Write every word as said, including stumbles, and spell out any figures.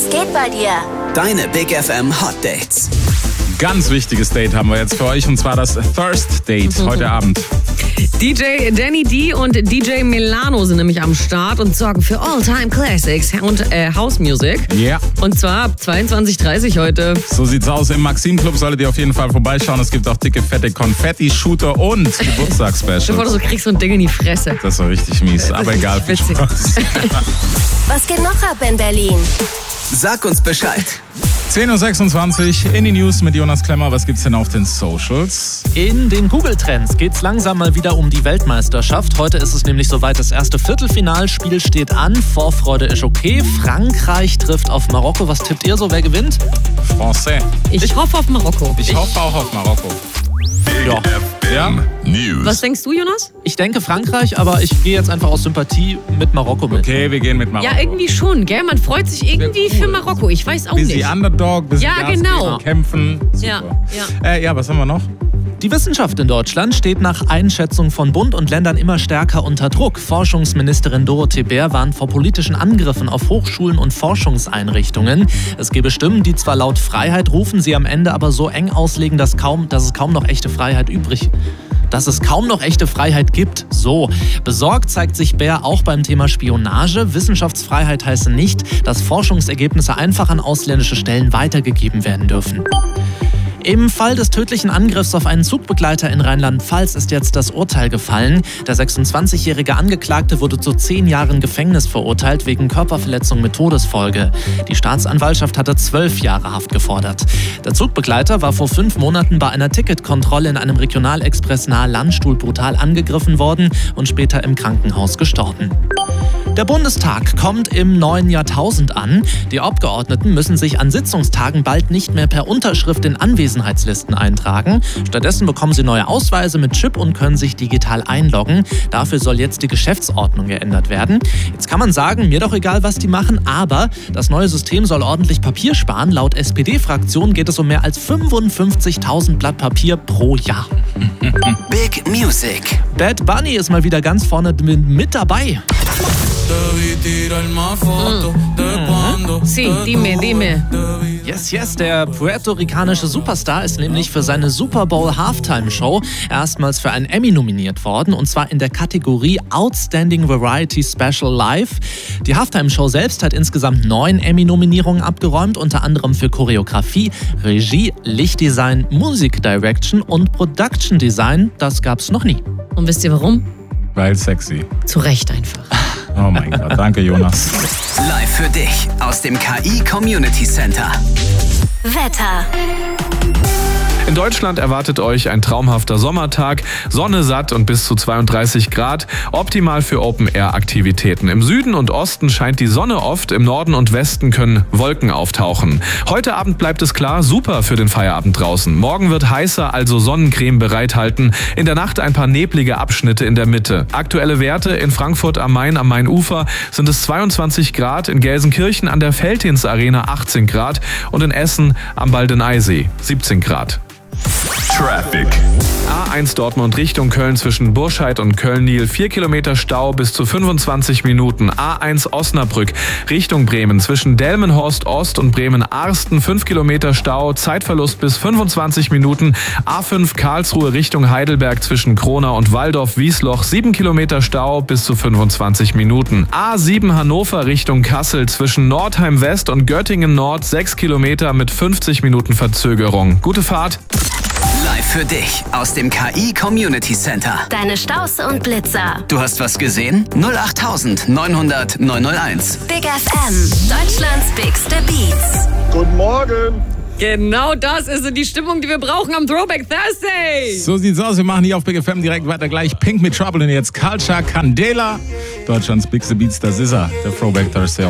Was geht bei dir? Deine Big F M Hot Dates. Ganz wichtiges Date haben wir jetzt für euch, und zwar das Thirst Date heute Abend. D J Danny D und D J Milano sind nämlich am Start und sorgen für All-Time Classics und äh, House Music. Ja. Yeah. Und zwar ab zweiundzwanzig Uhr dreißig heute. So sieht's aus. Im Maxim Club solltet ihr auf jeden Fall vorbeischauen. Es gibt auch dicke, fette Konfetti-Shooter und Geburtstagsspecials. Bevor du so kriegst so ein Ding in die Fresse. Das war richtig mies, das aber egal. Witzig. Was geht noch ab in Berlin? Sag uns Bescheid. zehn Uhr sechsundzwanzig in die News mit Jonas Klemmer. Was gibt's denn auf den Socials? In den Google-Trends geht's langsam mal wieder um die Weltmeisterschaft. Heute ist es nämlich soweit, das erste Viertelfinalspiel steht an. Vorfreude ist okay. Frankreich trifft auf Marokko. Was tippt ihr so? Wer gewinnt? Français. Ich, ich hoffe auf Marokko. Ich, ich hoffe auch auf Marokko. Ja. Ja? News. Was denkst du, Jonas? Ich denke Frankreich, aber ich gehe jetzt einfach aus Sympathie mit Marokko mit. Okay, wir gehen mit Marokko. Ja, irgendwie schon, gell? Man freut sich irgendwie cool für Marokko. Ich weiß auch bisschen nicht. Underdog, bisschen Ja, Gas genau. geben, kämpfen. Super. Ja, ja. Äh, ja, was haben wir noch? Die Wissenschaft in Deutschland steht nach Einschätzung von Bund und Ländern immer stärker unter Druck. Forschungsministerin Dorothee Bär warnt vor politischen Angriffen auf Hochschulen und Forschungseinrichtungen. Es gebe Stimmen, die zwar laut Freiheit rufen, sie am Ende aber so eng auslegen, dass, kaum, dass es kaum noch echte Freiheit übrig dass es kaum noch echte Freiheit gibt. So, besorgt zeigt sich Bär auch beim Thema Spionage. Wissenschaftsfreiheit heiße nicht, dass Forschungsergebnisse einfach an ausländische Stellen weitergegeben werden dürfen. Im Fall des tödlichen Angriffs auf einen Zugbegleiter in Rheinland-Pfalz ist jetzt das Urteil gefallen. Der sechsundzwanzigjährige Angeklagte wurde zu zehn Jahren Gefängnis verurteilt wegen Körperverletzung mit Todesfolge. Die Staatsanwaltschaft hatte zwölf Jahre Haft gefordert. Der Zugbegleiter war vor fünf Monaten bei einer Ticketkontrolle in einem Regionalexpress nahe Landstuhl brutal angegriffen worden und später im Krankenhaus gestorben. Der Bundestag kommt im neuen Jahrtausend an. Die Abgeordneten müssen sich an Sitzungstagen bald nicht mehr per Unterschrift in Anwesenheitslisten eintragen. Stattdessen bekommen sie neue Ausweise mit Chip und können sich digital einloggen. Dafür soll jetzt die Geschäftsordnung geändert werden. Jetzt kann man sagen, mir doch egal, was die machen, aber das neue System soll ordentlich Papier sparen. Laut S P D-Fraktion geht es um mehr als fünfundfünfzigtausend Blatt Papier pro Jahr. Big Music. Bad Bunny ist mal wieder ganz vorne mit dabei. Sí, dime, dime. Yes, yes, der puerto-ricanische Superstar ist nämlich für seine Super Bowl Halftime Show erstmals für einen Emmy nominiert worden, und zwar in der Kategorie Outstanding Variety Special Live. Die Halftime Show selbst hat insgesamt neun Emmy-Nominierungen abgeräumt, unter anderem für Choreografie, Regie, Lichtdesign, Music Direction und Production Design. Das gab's noch nie. Und wisst ihr warum? Weil sexy. Zu Recht einfach. Oh mein Gott, danke Jonas. Live für dich aus dem K I Community Center. Wetter. In Deutschland erwartet euch ein traumhafter Sommertag, Sonne satt und bis zu zweiunddreißig Grad, optimal für Open-Air-Aktivitäten. Im Süden und Osten scheint die Sonne oft, im Norden und Westen können Wolken auftauchen. Heute Abend bleibt es klar, super für den Feierabend draußen. Morgen wird heißer, also Sonnencreme bereithalten. In der Nacht ein paar neblige Abschnitte in der Mitte. Aktuelle Werte: in Frankfurt am Main am Mainufer sind es zweiundzwanzig Grad, in Gelsenkirchen an der Veltins Arena achtzehn Grad und in Essen am Baldeneysee siebzehn Grad. Traffic. A eins Dortmund Richtung Köln zwischen Burscheid und Köln-Niel. vier Kilometer Stau bis zu fünfundzwanzig Minuten. A eins Osnabrück Richtung Bremen zwischen Delmenhorst Ost und Bremen-Arsten. fünf Kilometer Stau, Zeitverlust bis fünfundzwanzig Minuten. A fünf Karlsruhe Richtung Heidelberg zwischen Kronau und Waldorf-Wiesloch. sieben Kilometer Stau bis zu fünfundzwanzig Minuten. A sieben Hannover Richtung Kassel zwischen Nordheim West und Göttingen Nord. sechs Kilometer mit fünfzig Minuten Verzögerung. Gute Fahrt. Live für dich aus dem K I Community Center. Deine Staus und Blitzer. Du hast was gesehen? null acht neun hundert neun null eins. Big F M. Deutschlands bigste Beats. Guten Morgen. Genau das ist die Stimmung, die wir brauchen am Throwback Thursday. So sieht's aus. Wir machen hier auf Big F M direkt weiter gleich. Pink mit Trouble und jetzt Culture Candela. Deutschlands bigste Beats, das ist er. Der Throwback Thursday.